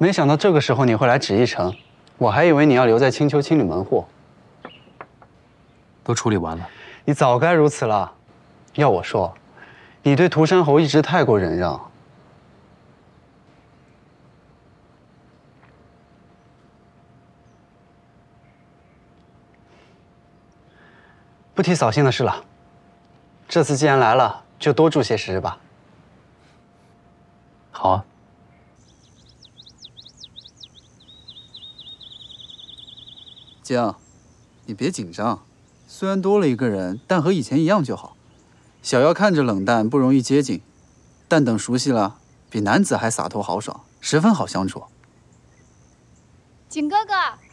没想到这个时候你会来旨意城，我还以为你要留在青丘清理门户。 都处理完了。 你早该如此了。要我说，你对涂山侯一直太过忍让。不提扫兴的事了。这次既然来了，就多住些时日吧。 好啊。 江，你别紧张，虽然多了一个人，但和以前一样就好。小妖看着冷淡，不容易接近，但等熟悉了，比男子还洒脱豪爽，十分好相处。 景哥哥。